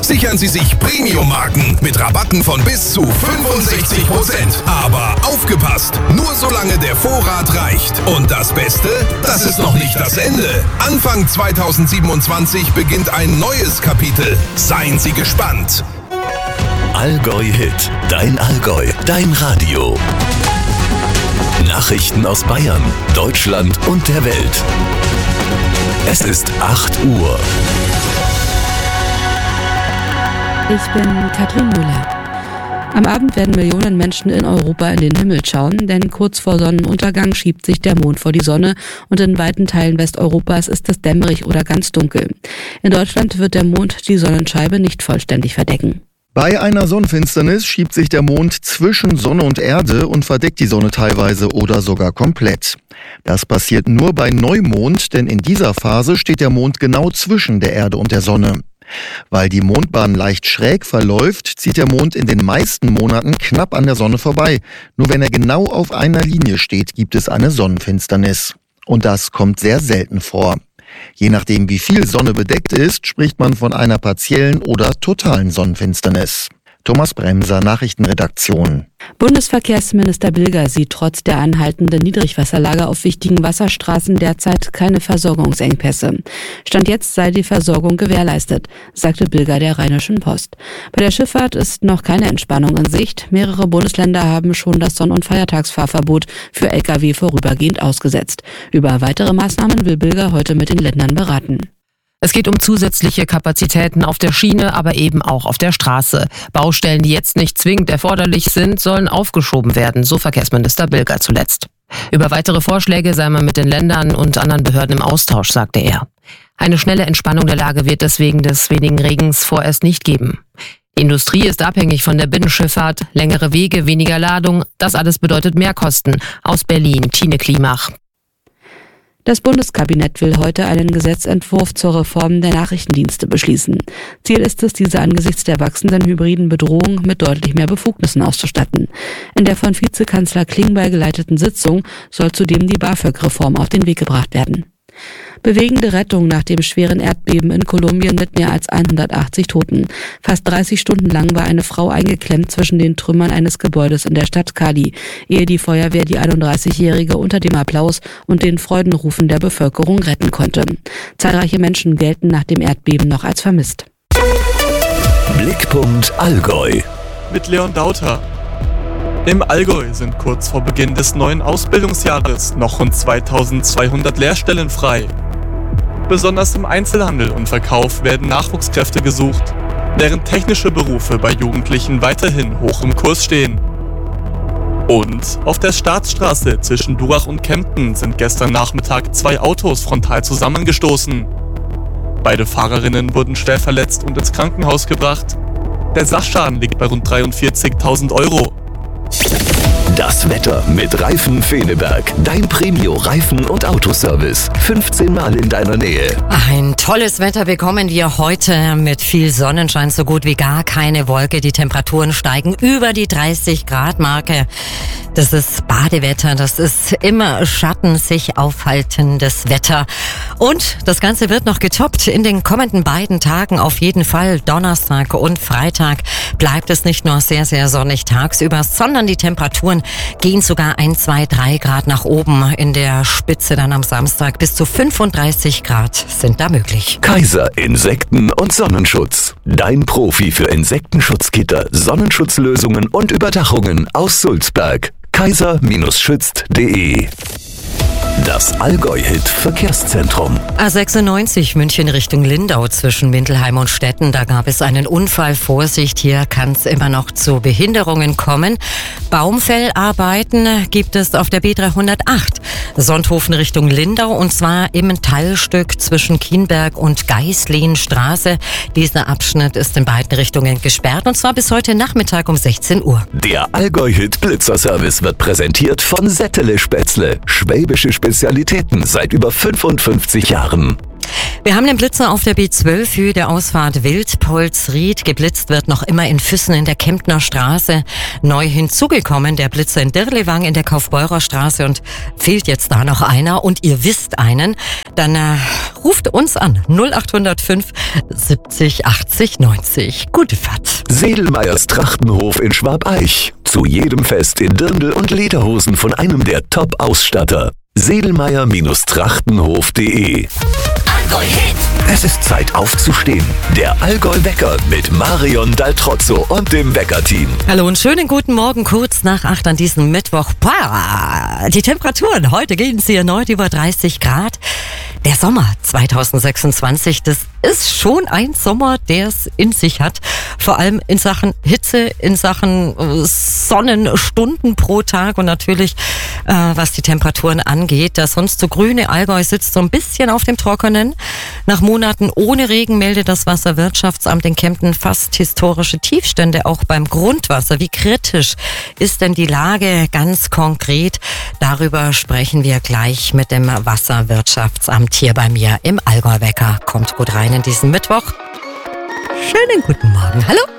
Sichern Sie sich Premium-Marken mit Rabatten von bis zu 65%. Aber aufgepasst! Nur solange der Vorrat reicht. Und das Beste? Das ist noch nicht das Ende. Anfang 2027 beginnt ein neues Kapitel. Seien Sie gespannt. Allgäu Hit. Dein Allgäu. Dein Radio. Nachrichten aus Bayern, Deutschland und der Welt. Es ist 8 Uhr. Ich bin Katrin Müller. Am Abend werden Millionen Menschen in Europa in den Himmel schauen, denn kurz vor Sonnenuntergang schiebt sich der Mond vor die Sonne und in weiten Teilen Westeuropas ist es dämmerig oder ganz dunkel. In Deutschland wird der Mond die Sonnenscheibe nicht vollständig verdecken. Bei einer Sonnenfinsternis schiebt sich der Mond zwischen Sonne und Erde und verdeckt die Sonne teilweise oder sogar komplett. Das passiert nur bei Neumond, denn in dieser Phase steht der Mond genau zwischen der Erde und der Sonne. Weil die Mondbahn leicht schräg verläuft, zieht der Mond in den meisten Monaten knapp an der Sonne vorbei. Nur wenn er genau auf einer Linie steht, gibt es eine Sonnenfinsternis. Und das kommt sehr selten vor. Je nachdem, wie viel Sonne bedeckt ist, spricht man von einer partiellen oder totalen Sonnenfinsternis. Thomas Bremser, Nachrichtenredaktion. Bundesverkehrsminister Bilger sieht trotz der anhaltenden Niedrigwasserlage auf wichtigen Wasserstraßen derzeit keine Versorgungsengpässe. Stand jetzt sei die Versorgung gewährleistet, sagte Bilger der Rheinischen Post. Bei der Schifffahrt ist noch keine Entspannung in Sicht. Mehrere Bundesländer haben schon das Sonn- und Feiertagsfahrverbot für Lkw vorübergehend ausgesetzt. Über weitere Maßnahmen will Bilger heute mit den Ländern beraten. Es geht um zusätzliche Kapazitäten auf der Schiene, aber eben auch auf der Straße. Baustellen, die jetzt nicht zwingend erforderlich sind, sollen aufgeschoben werden, so Verkehrsminister Bilger zuletzt. Über weitere Vorschläge sei man mit den Ländern und anderen Behörden im Austausch, sagte er. Eine schnelle Entspannung der Lage wird es wegen des wenigen Regens vorerst nicht geben. Die Industrie ist abhängig von der Binnenschifffahrt, längere Wege, weniger Ladung, das alles bedeutet Mehrkosten. Aus Berlin, Tine Klimach. Das Bundeskabinett will heute einen Gesetzentwurf zur Reform der Nachrichtendienste beschließen. Ziel ist es, diese angesichts der wachsenden hybriden Bedrohung mit deutlich mehr Befugnissen auszustatten. In der von Vizekanzler Klingbeil geleiteten Sitzung soll zudem die BAföG-Reform auf den Weg gebracht werden. Bewegende Rettung nach dem schweren Erdbeben in Kolumbien mit mehr als 180 Toten. Fast 30 Stunden lang war eine Frau eingeklemmt zwischen den Trümmern eines Gebäudes in der Stadt Cali, ehe die Feuerwehr die 31-Jährige unter dem Applaus und den Freudenrufen der Bevölkerung retten konnte. Zahlreiche Menschen gelten nach dem Erdbeben noch als vermisst. Blickpunkt Allgäu. Mit Leon Dauter. Im Allgäu sind kurz vor Beginn des neuen Ausbildungsjahres noch rund 2200 Lehrstellen frei. Besonders im Einzelhandel und Verkauf werden Nachwuchskräfte gesucht, während technische Berufe bei Jugendlichen weiterhin hoch im Kurs stehen. Und auf der Staatsstraße zwischen Durach und Kempten sind gestern Nachmittag 2 Autos frontal zusammengestoßen. Beide Fahrerinnen wurden schwer verletzt und ins Krankenhaus gebracht. Der Sachschaden liegt bei rund 43.000 Euro. Das Wetter mit Reifen Feneberg. Dein Premio-Reifen- und Autoservice. 15 Mal in deiner Nähe. Ein tolles Wetter bekommen wir heute mit viel Sonnenschein, so gut wie gar keine Wolke. Die Temperaturen steigen über die 30-Grad-Marke. Das ist Badewetter, das ist immer Schatten sich aufhaltendes Wetter. Und das Ganze wird noch getoppt in den kommenden beiden Tagen. Auf jeden Fall Donnerstag und Freitag bleibt es nicht nur sehr, sehr sonnig tagsüber, sondern die Temperaturen gehen sogar 1, 2, 3 Grad nach oben. In der Spitze dann am Samstag bis zu 35 Grad sind da möglich. Kaiser Insekten- und Sonnenschutz. Dein Profi für Insektenschutzgitter, Sonnenschutzlösungen und Überdachungen aus Sulzberg. kaiser-schützt.de. Das Allgäu-Hit-Verkehrszentrum. A96 München Richtung Lindau zwischen Mindelheim und Stetten. Da gab es einen Unfall. Vorsicht, hier kann es immer noch zu Behinderungen kommen. Baumfellarbeiten gibt es auf der B308 Sonthofen Richtung Lindau und zwar im Teilstück zwischen Kienberg und Geislinstraße. Dieser Abschnitt ist in beiden Richtungen gesperrt und zwar bis heute Nachmittag um 16 Uhr. Der Allgäu-Hit-Blitzerservice wird präsentiert von Settele Spätzle. Schwäbische Spezialitäten seit über 55 Jahren. Wir haben den Blitzer auf der B12 Höhe der Ausfahrt Wildpolsried. Geblitzt wird noch immer in Füssen in der Kemptner Straße. Neu hinzugekommen der Blitzer in Dirlewang in der Kaufbeurer Straße. Und fehlt jetzt da noch einer und ihr wisst einen, dann ruft uns an 0805 70 80 90. Gute Fahrt. Sedelmeyers Trachtenhof in Schwabeich. Zu jedem Fest in Dirndl und Lederhosen von einem der Top-Ausstatter. Sedelmeyer-Trachtenhof.de. Es ist Zeit aufzustehen. Der Allgäu-Wecker mit Marion Daltrozzo und dem Wecker-Team. Hallo und schönen guten Morgen, kurz nach 8 an diesem Mittwoch. Die Temperaturen, heute gehen sie erneut über 30 Grad. Der Sommer 2026, das ist schon ein Sommer, der es in sich hat. Vor allem in Sachen Hitze, in Sachen Sonnenstunden pro Tag und natürlich, was die Temperaturen angeht. Das sonst so grüne Allgäu sitzt so ein bisschen auf dem Trockenen. Nach Monaten ohne Regen meldet das Wasserwirtschaftsamt in Kempten fast historische Tiefstände, auch beim Grundwasser. Wie kritisch ist denn die Lage ganz konkret? Darüber sprechen wir gleich mit dem Wasserwirtschaftsamt hier bei mir im Allgäu-Wecker. Kommt gut rein in diesen Mittwoch. Schönen guten Morgen. Hallo.